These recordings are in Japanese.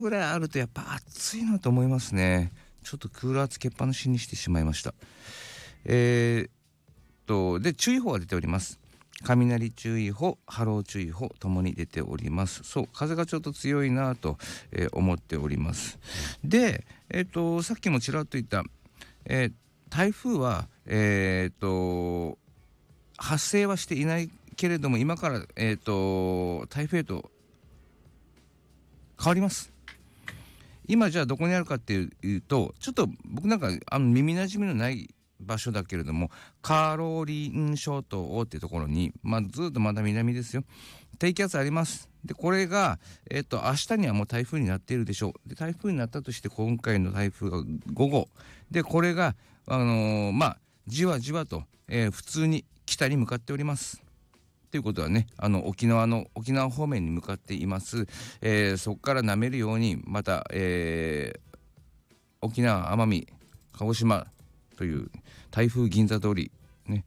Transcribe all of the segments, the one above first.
ぐらいあるとやっぱ暑いなと思いますね。ちょっとクーラーつけっぱなしにしてしまいました。で注意報が出ております。雷注意報、波浪注意報ともに出ております。そう、風がちょっと強いなと、思っております。で、さっきもちらっと言った、台風は、発生はしていないけれども、今から、台風へと変わります。今じゃあどこにあるかっていうと、ちょっと僕なんか耳なじみのない場所だけれども、カロリン諸島っていうところに、ずっとまだ南ですよ、低気圧あります。でこれが、明日にはもう台風になっているでしょう。で台風になったとして、今回の台風が午後で、これがじわじわと、普通に北に向かっております。ということはね、沖縄方面に向かっています。そこから舐めるようにまた、沖縄、奄美、鹿児島という台風銀座通りね、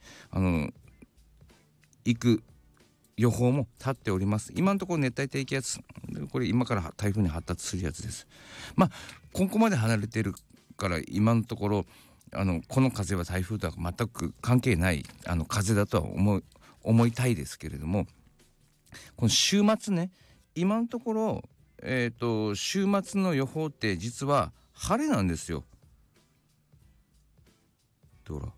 行く予報も立っております。今のところ熱帯低気圧、これ今から台風に発達するやつです。ここまで離れているから今のところこの風は台風とは全く関係ない風だとは思いたいですけれども、この週末ね、今のところ、週末の予報って実は晴れなんですよ。どうだ、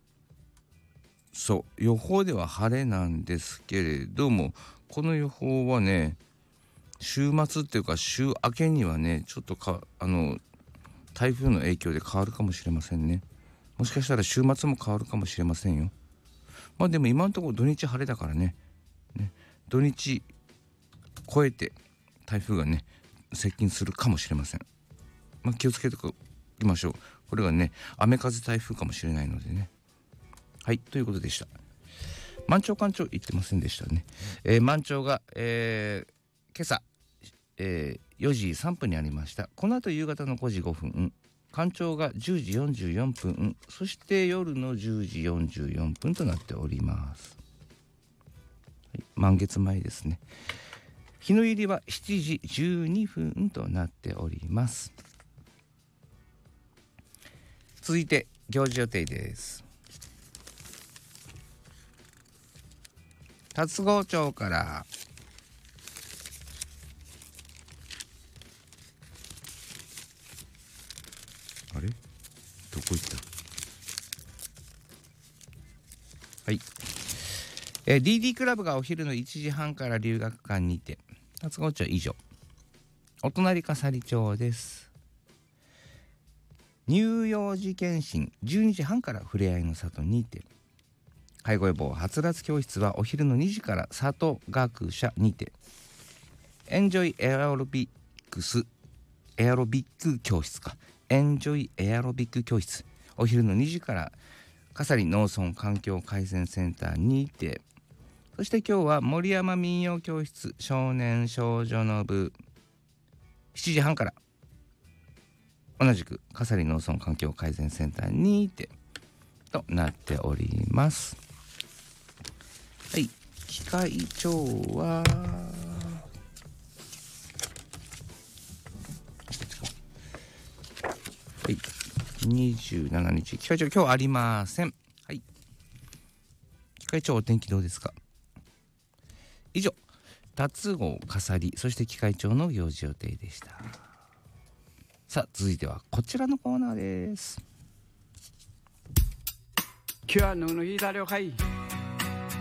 そう予報では晴れなんですけれども、この予報はね、週末っていうか週明けにはね、ちょっと台風の影響で変わるかもしれませんね。もしかしたら週末も変わるかもしれませんよ。でも今のところ土日晴れだからね、土日超えて台風がね接近するかもしれません。気をつけておきましょう。これがね雨風台風かもしれないのでね。はい、ということでした。満潮干潮言ってませんでしたね。満潮が、今朝、4時3分にありました。この後夕方の5時5分、干潮が10時44分、そして夜の10時44分となっております。はい、満月前ですね。日の入りは7時12分となっております。続いて行事予定です。龍郷町からあれどこ行った。はい、DD クラブがお昼の1時半から留学館にて、龍郷町以上。お隣笠利町です。乳幼児検診12時半からふれあいの里にて、介護予防はつらつ教室はお昼の2時から里学舎にて、エンジョイエアロビック教室かエンジョイエアロビック教室、お昼の2時から笠利農村環境改善センターにて、そして今日は森山民謡教室少年少女の部7時半から同じく笠利農村環境改善センターにてとなっております。はい、機械長ははい27日、機械長今日ありません。はい、機械長お天気どうですか。以上、龍郷笠利そして機械長の行事予定でした。さあ続いてはこちらのコーナーです。 今日はののひだりょかい